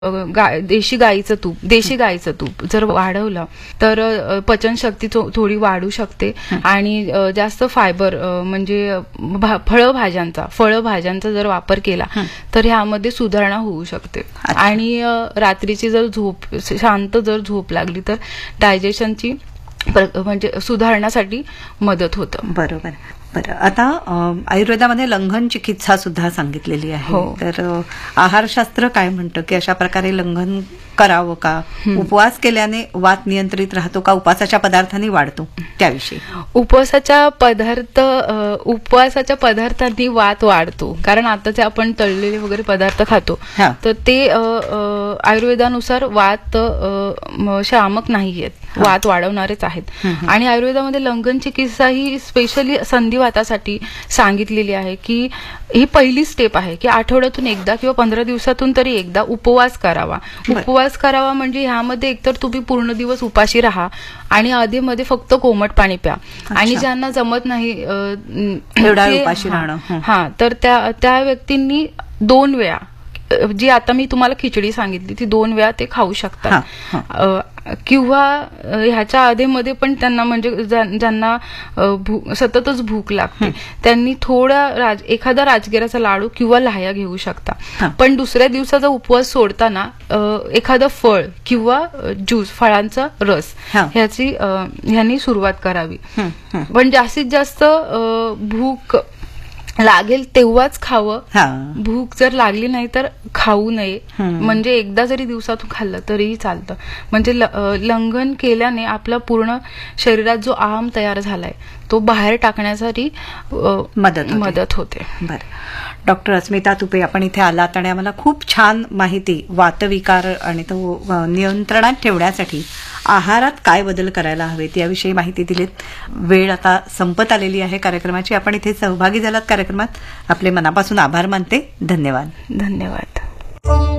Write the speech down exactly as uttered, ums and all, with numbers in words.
गाय देशी गाईचं तूप देशी गाईचं तूप जर वाढवलं तर अ, पचनशक्ती थो- थोडी वाढू शकते आणि अ, जास्त फायबर अ, म्हणजे भा- फळभाज्यांचा फळभाज्यांचा जर वापर केला तर ह्यामध्ये सुधारणा होऊ शकते. आणि अ, रात्रीची जर झोप शांत जर झोप लागली तर डायजेशनची प्र- म्हणजे सुधारण्यासाठी मदत होतं. बरोबर. बरं, आता अ, आयुर्वेदामध्ये लंघन चिकित्सा सुद्धा सांगितलेली आहे. हो. तर अ, आहारशास्त्र काय म्हणतं की अशा प्रकारे लंघन करावं का? उपवास केल्याने वात नियंत्रित राहतो का उपवासाच्या पदार्थांनी वाढतो? त्याविषयी उपवासाच्या पदार्थ अ, उपवासाच्या पदार्थांनी वात वाढतो, कारण आताचे आपण तळलेले वगैरे पदार्थ खातो हा. तर ते अ, अ, आयुर्वेदानुसार वात अ, म, शामक नाहीयेत, वात वाढवणारेच आहेत. आणि आयुर्वेदामध्ये लंघन चिकित्सा ही स्पेशली संधिवातासाठी सांगितलेली आहे की ही पहिली स्टेप आहे की आठवड्यातून एकदा किंवा पंधरा दिवसातून तरी एकदा उपवास करावा. उपवास करावा म्हणजे ह्यामध्ये एकतर तुम्ही पूर्ण दिवस उपाशी राहा आणि आधीमध्ये फक्त कोमट पाणी प्या. आणि ज्यांना जमत नाही अ, एवढा ते- उपाशी हा, राहणं. हं. हा तर त्या त्या व्यक्तींनी दोन वेळा अ, जी आता मी तुम्हाला खिचडी सांगितली ती दोन वेळा ते खाऊ शकतात. हा, अ, किंवा अ, ह्याच्या आधीमध्ये पण त्यांना म्हणजे ज्या- ज्यांना अ, भू- सततच भूक लागते त्यांनी थोडा राज एखादा राजगिराचा लाडू किंवा लाह्या घेऊ शकता. हा. पण दुसऱ्या दिवसाचा उपवास सोडताना अ, एखादं फळ किंवा ज्यूस फळांचा रस हा. ह्याची अ, ह्यांनी सुरुवात करावी. हं, हं. पण जास्तीत जास्त अ, भूक लागेल तेव्हाच खावं. हा. भूक जर लागली नाही तर खाऊ नये. हम्म. म्हणजे एकदा जरी दिवसातून खाल्लं तरीही चालतं. म्हणजे ल- अ, लंघन केल्याने आपला पूर्ण शरीरात जो आहाम तयार झालाय तो बाहेर टाकण्यासाठी अ, मदत होते. मदत होते. बरं. डॉक्टर अस्मिता तुपे, आपण इथे आलात आणि आम्हाला खूप छान माहिती वातविकार आणि तो अ, नियंत्रणात ठेवण्यासाठी आहारात काय बदल करायला हवेत याविषयी माहिती दिलीत. वेळ आता संपत आलेली आहे कार्यक्रमाची. आपण इथे सहभागी झालात कार्यक्रमात, आपले मनापासून आभार मानते. धन्यवाद. धन्यवाद.